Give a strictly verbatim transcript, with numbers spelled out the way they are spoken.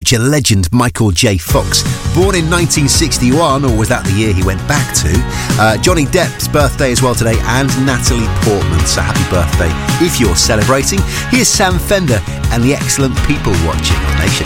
feature legend Michael J. Fox. Born in nineteen sixty-one, or was that the year he went back to? Uh, Johnny Depp's birthday as well today, and Natalie Portman, so happy birthday if you're celebrating. Here's Sam Fender and the excellent People Watching on Nation.